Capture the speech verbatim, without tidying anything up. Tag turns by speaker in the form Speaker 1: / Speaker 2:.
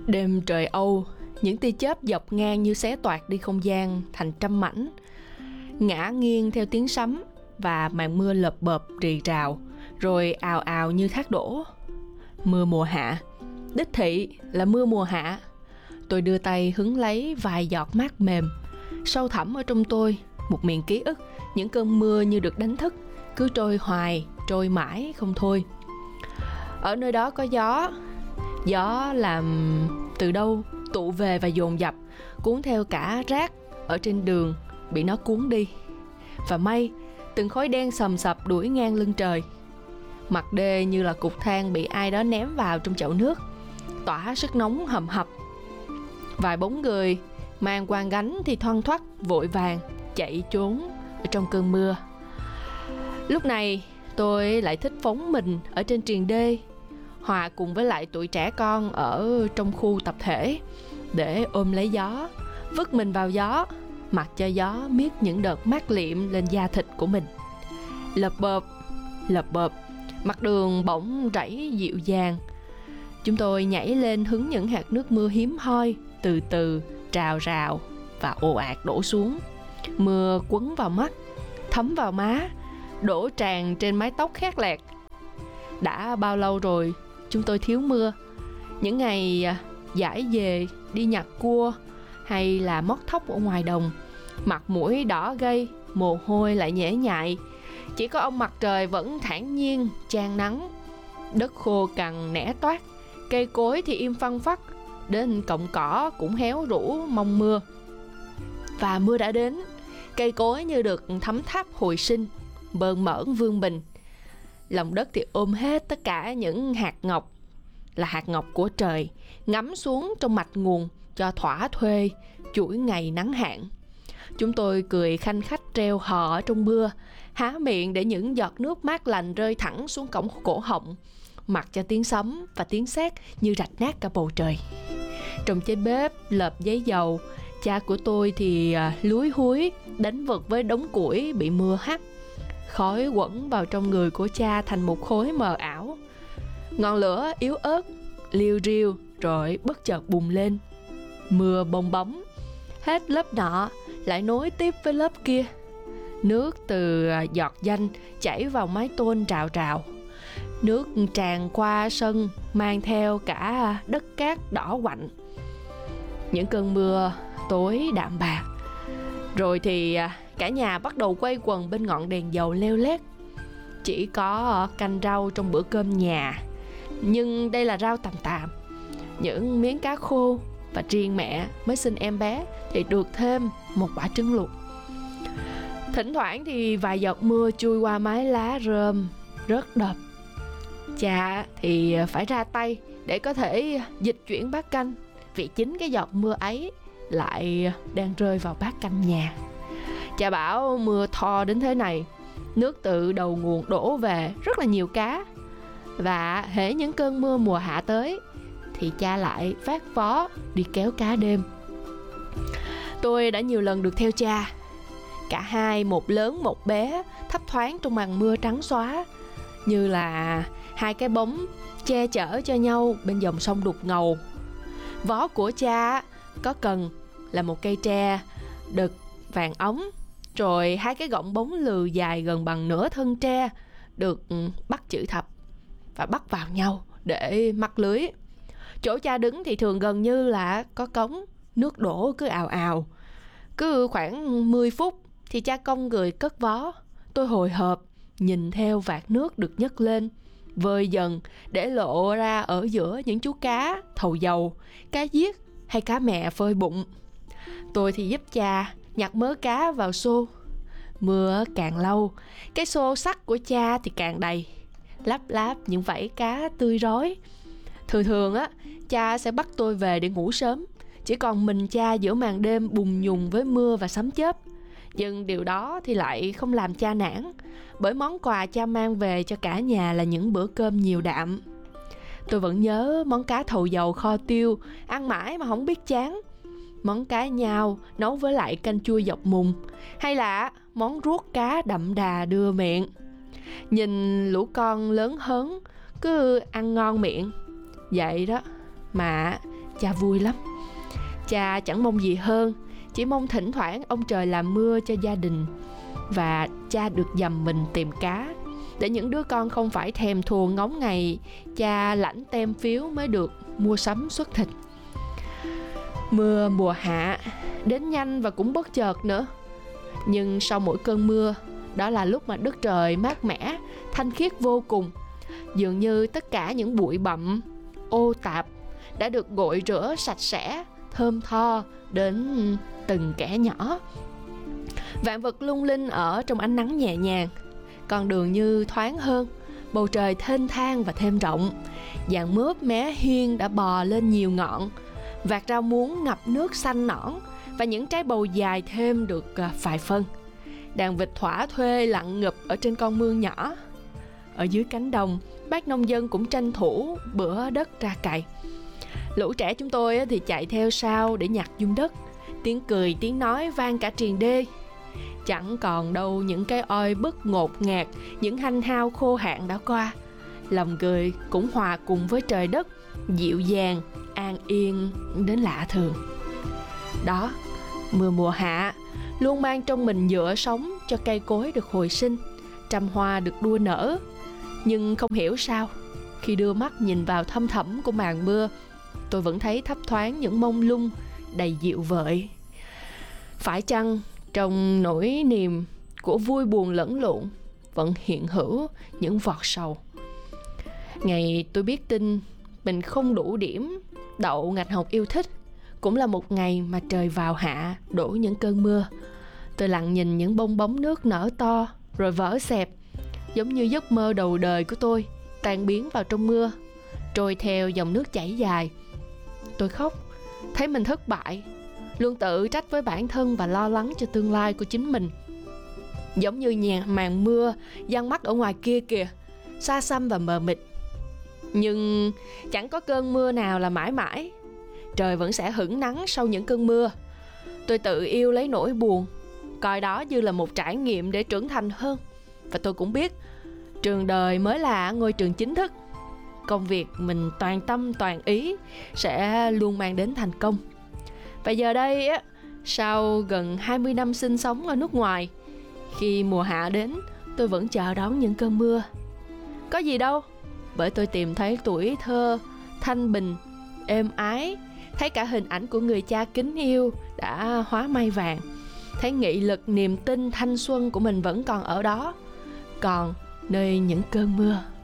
Speaker 1: Đêm trời Âu, những tia chớp dọc ngang như xé toạc đi không gian thành trăm mảnh, ngã nghiêng theo tiếng sấm, và màn mưa lợp bợp rì rào, rồi ào ào như thác đổ. Mưa mùa hạ, đích thị là mưa mùa hạ. Tôi đưa tay hứng lấy vài giọt mát mềm. Sâu thẳm ở trong tôi, một miền ký ức, những cơn mưa như được đánh thức, cứ trôi hoài, trôi mãi không thôi. Ở nơi đó có gió. Gió làm từ đâu tụ về và dồn dập, cuốn theo cả rác ở trên đường bị nó cuốn đi. Và mây, từng khói đen sầm sập đuổi ngang lưng trời. Mặt đê như là cục than bị ai đó ném vào trong chậu nước, tỏa sức nóng hầm hập. Vài bóng người mang quang gánh thì thoăn thoắt vội vàng chạy trốn ở trong cơn mưa. Lúc này tôi lại thích phóng mình ở trên triền đê, hòa cùng với lại tụi trẻ con ở trong khu tập thể, để ôm lấy gió, vứt mình vào gió, mặc cho gió miết những đợt mát liệm lên da thịt của mình. Lợp bợp, lợp bợp, mặt đường bỗng rẫy dịu dàng. Chúng tôi nhảy lên hứng những hạt nước mưa hiếm hoi, từ từ trào rào và ồ ạt đổ xuống. Mưa quấn vào mắt, thấm vào má, đổ tràn trên mái tóc khét lẹt. Đã bao lâu rồi chúng tôi thiếu mưa. Những ngày dãi về đi nhặt cua hay là mót thóc ở ngoài đồng, mặt mũi đỏ gay, mồ hôi lại nhễ nhại. Chỉ có ông mặt trời vẫn thản nhiên chan nắng. Đất khô cằn nẻ toát, cây cối thì im phăng phắc, đến cọng cỏ cũng héo rũ mong mưa. Và mưa đã đến, cây cối như được thấm tháp hồi sinh, bờn mởn vươn mình. Lòng đất thì ôm hết tất cả những hạt ngọc, là hạt ngọc của trời, ngắm xuống trong mạch nguồn cho thỏa thuê chuỗi ngày nắng hạn. Chúng tôi cười khanh khách treo hò ở trong mưa, há miệng để những giọt nước mát lành rơi thẳng xuống cổng cổ họng, mặc cho tiếng sấm và tiếng sét như rạch nát cả bầu trời. Trong cái bếp lợp giấy dầu, cha của tôi thì lúi húi đánh vật với đống củi bị mưa hắt. Khói quẩn vào trong người của cha thành một khối mờ ảo. Ngọn lửa yếu ớt liu riu rồi bất chợt bùng lên. Mưa bong bóng, hết lớp nọ lại nối tiếp với lớp kia. Nước từ giọt danh chảy vào mái tôn rào rào. Nước tràn qua sân mang theo cả đất cát đỏ quạnh. Những cơn mưa tối đạm bạc. Rồi thì cả nhà bắt đầu quay quần bên ngọn đèn dầu leo lét. Chỉ có canh rau trong bữa cơm nhà, nhưng đây là rau tằm tạm, những miếng cá khô, và riêng mẹ mới sinh em bé thì được thêm một quả trứng luộc. Thỉnh thoảng thì vài giọt mưa chui qua mái lá rơm rớt đập. Cha thì phải ra tay để có thể dịch chuyển bát canh, vì chính cái giọt mưa ấy lại đang rơi vào bát canh nhà. Cha bảo mưa to đến thế này, nước từ đầu nguồn đổ về rất là nhiều cá. Và hễ những cơn mưa mùa hạ tới thì cha lại vác vó đi kéo cá đêm. Tôi đã nhiều lần được theo cha. Cả hai, một lớn một bé, thấp thoáng trong màn mưa trắng xóa, như là hai cái bóng che chở cho nhau bên dòng sông đục ngầu. Vó của cha có cần là một cây tre đực vàng óng, rồi hai cái gọng bóng lừ dài gần bằng nửa thân tre được bắt chữ thập và bắt vào nhau để mắc lưới. Chỗ cha đứng thì thường gần như là có cống, nước đổ cứ ào ào. Cứ khoảng mười phút thì cha cong người cất vó. Tôi hồi hộp nhìn theo vạt nước được nhấc lên, vơi dần để lộ ra ở giữa những chú cá thầu dầu, cá giết hay cá mẹ phơi bụng. Tôi thì giúp cha nhặt mớ cá vào xô. Mưa càng lâu, cái xô sắt của cha thì càng đầy, lắp láp những vảy cá tươi rói. Thường thường á, cha sẽ bắt tôi về để ngủ sớm, chỉ còn mình cha giữa màn đêm bùng nhùng với mưa và sấm chớp. Nhưng điều đó thì lại không làm cha nản, bởi món quà cha mang về cho cả nhà là những bữa cơm nhiều đạm. Tôi vẫn nhớ món cá thầu dầu kho tiêu, ăn mãi mà không biết chán. Món cá nhao nấu với lại canh chua dọc mùng, hay là món ruốc cá đậm đà đưa miệng. Nhìn lũ con lớn hớn cứ ăn ngon miệng vậy đó, mà cha vui lắm. Cha chẳng mong gì hơn, chỉ mong thỉnh thoảng ông trời làm mưa cho gia đình, và cha được dầm mình tìm cá, để những đứa con không phải thèm thuồng ngóng ngày cha lãnh tem phiếu mới được mua sắm suất thịt. Mưa mùa hạ đến nhanh và cũng bất chợt nữa. Nhưng sau mỗi cơn mưa, đó là lúc mà đất trời mát mẻ, thanh khiết vô cùng. Dường như tất cả những bụi bặm, ô tạp đã được gội rửa sạch sẽ, thơm tho đến từng kẽ nhỏ. Vạn vật lung linh ở trong ánh nắng nhẹ nhàng. Con đường như thoáng hơn, bầu trời thênh thang và thêm rộng. Dàn mướp mé hiên đã bò lên nhiều ngọn, vạt rau muống ngập nước xanh nõn, và những trái bầu dài thêm được vài phân. Đàn vịt thỏa thuê lặn ngụp ở trên con mương nhỏ. Ở dưới cánh đồng, bác nông dân cũng tranh thủ bữa đất ra cày. Lũ trẻ chúng tôi thì chạy theo sau để nhặt dung đất. Tiếng cười tiếng nói vang cả triền đê. Chẳng còn đâu những cái oi bức ngột ngạt, những hanh hao khô hạn đã qua. Lòng cười cũng hòa cùng với trời đất, dịu dàng, an yên đến lạ thường. Đó, mưa mùa hạ luôn mang trong mình nhựa sống cho cây cối được hồi sinh, trăm hoa được đua nở. Nhưng không hiểu sao, khi đưa mắt nhìn vào thâm thẳm của màn mưa, tôi vẫn thấy thấp thoáng những mông lung đầy dịu vợi. Phải chăng trong nỗi niềm của vui buồn lẫn lộn vẫn hiện hữu những vọt sầu? Ngày tôi biết tin mình không đủ điểm đậu ngành học yêu thích cũng là một ngày mà trời vào hạ đổ những cơn mưa. Tôi lặng nhìn những bong bóng nước nở to rồi vỡ xẹp, giống như giấc mơ đầu đời của tôi tan biến vào trong mưa, trôi theo dòng nước chảy dài. Tôi khóc, thấy mình thất bại, luôn tự trách với bản thân và lo lắng cho tương lai của chính mình. Giống như nhà màn mưa giăng mắt ở ngoài kia kìa, xa xăm và mờ mịt. Nhưng chẳng có cơn mưa nào là mãi mãi, trời vẫn sẽ hửng nắng sau những cơn mưa. Tôi tự yêu lấy nỗi buồn, coi đó như là một trải nghiệm để trưởng thành hơn. Và tôi cũng biết trường đời mới là ngôi trường chính thức. Công việc mình toàn tâm toàn ý sẽ luôn mang đến thành công. Và giờ đây á, sau gần hai mươi năm sinh sống ở nước ngoài, khi mùa hạ đến, tôi vẫn chờ đón những cơn mưa. Có gì đâu, bởi tôi tìm thấy tuổi thơ thanh bình, êm ái, thấy cả hình ảnh của người cha kính yêu đã hóa mây vàng, thấy nghị lực, niềm tin, thanh xuân của mình vẫn còn ở đó, còn nơi những cơn mưa.